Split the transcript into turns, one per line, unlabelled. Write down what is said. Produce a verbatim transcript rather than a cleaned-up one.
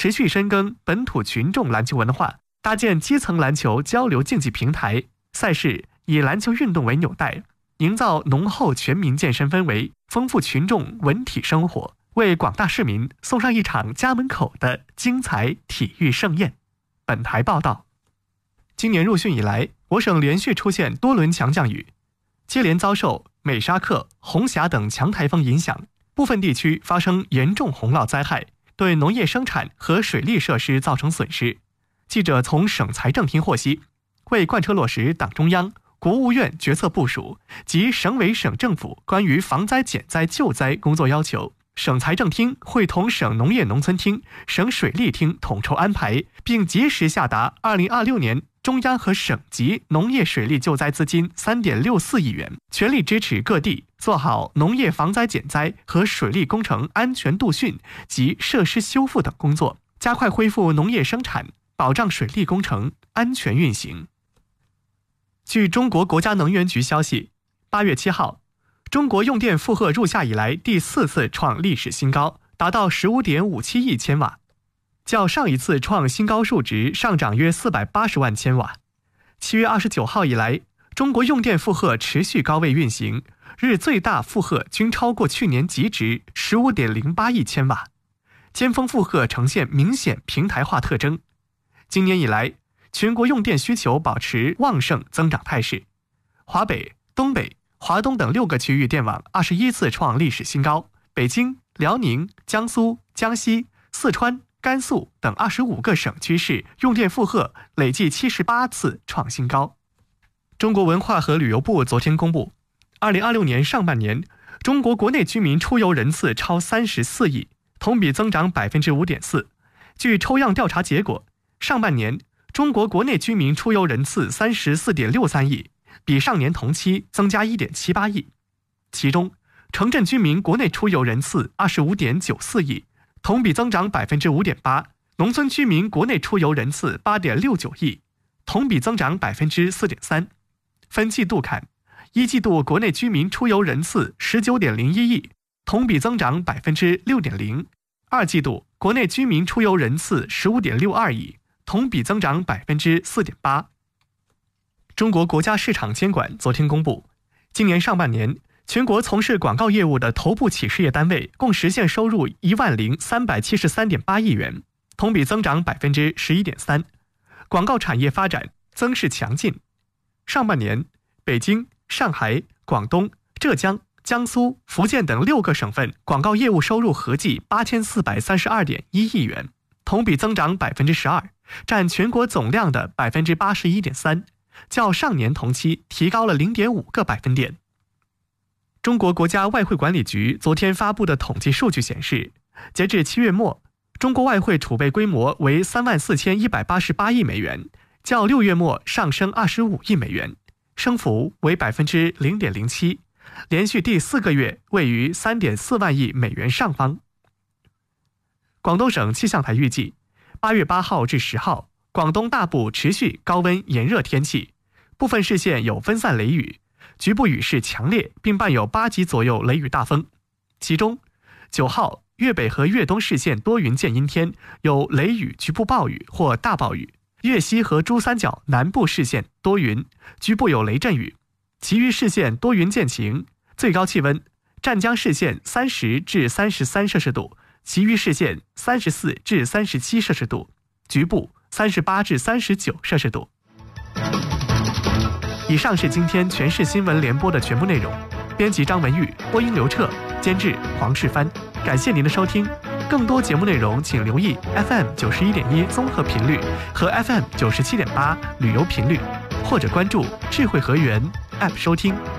持续深耕本土群众篮球文化，搭建基层篮球交流竞技平台。赛事以篮球运动为纽带，营造浓厚全民健身氛围，丰富群众文体生活，为广大市民送上一场家门口的精彩体育盛宴。本台报道，今年入汛以来，我省连续出现多轮强降雨，接连遭受美沙克、红霞等强台风影响，部分地区发生严重洪涝灾害，对农业生产和水利设施造成损失。记者从省财政厅获悉，为贯彻落实党中央、国务院决策部署及省委省政府关于防灾减灾救灾工作要求，省财政厅会同省农业农村厅、省水利厅统筹安排，并及时下达二零二六年中央和省级农业水利救灾资金 三点六四亿元，全力支持各地做好农业防灾减灾和水利工程安全度汛及设施修复等工作，加快恢复农业生产，保障水利工程安全运行。据中国国家能源局消息，八月七号，中国用电负荷入夏以来第四次创历史新高，达到 十五点五七亿千瓦，较上一次创新高数值上涨约四百八十万千瓦。七月二十九号以来，中国用电负荷持续高位运行，日最大负荷均超过去年极值 十五点零八亿千瓦，尖峰负荷呈现明显平台化特征。今年以来，全国用电需求保持旺盛增长态势，华北、东北、华东等六个区域电网二十一次创历史新高，北京、辽宁、江苏、江西、四川、甘肃等二十五个省区市用电负荷累计七十八次创新高。中国文化和旅游部昨天公布，二零二六年上半年，中国国内居民出游人次超三十四亿，同比增长 百分之五点四。据抽样调查结果，上半年中国国内居民出游人次 三十四点六三亿，比上年同期增加 一点七八亿。其中，城镇居民国内出游人次 二十五点九四亿，同比增长 百分之五点八。农村居民国内出游人次 八点六九亿，同比增长 百分之四点三。分季度看，一季度国内居民出游人次 十九点零一亿，同比增长 百分之六点零。二季度国内居民出游人次 十五点六二亿，同比增长 百分之四点八。中国国家市场监管昨天公布，今年上半年，全国从事广告业务的头部企事业单位共实现收入一万零三百七十三点八亿元，同比增长 百分之十一点三。广告产业发展增势强劲。上半年，北京、上海、广东、浙江、江苏、福建等六个省份广告业务收入合计八千四百三十二点一亿元，同比增长 百分之十二，占全国总量的 百分之八十一点三，较上年同期提高了 零点五个百分点。中国国家外汇管理局昨天发布的统计数据显示，截至七月末，中国外汇储备规模为三万四千一百八十八亿美元，较六月末上升二十五亿美元，升幅为 百分之零点零七， 连续第四个月位于 三点四万亿美元上方。广东省气象台预计，八月八号至十号，广东大部持续高温炎热天气，部分市县有分散雷雨，局部雨势强烈，并伴有八级左右雷雨大风。其中，九号粤北和粤东市县多云见阴天，有雷雨、局部暴雨或大暴雨；粤西和珠三角南部市县多云，局部有雷阵雨；其余市县多云见晴。最高气温，湛江市县三十至三十三摄氏度，其余市县三十四至三十七摄氏度，局部三十八至三十九摄氏度。以上是今天全市新闻联播的全部内容，编辑张文玉，播音刘彻，监制黄世帆。感谢您的收听，更多节目内容请留意 F M 九十一点一综合频率和 F M 九十七点八旅游频率，或者关注智慧河源 App 收听。